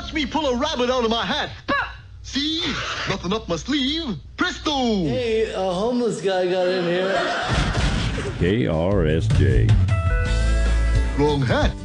Watch me pull a rabbit out of my hat. See? Nothing up my sleeve. Presto! Hey, a homeless guy got in here. KRSJ. Wrong hat.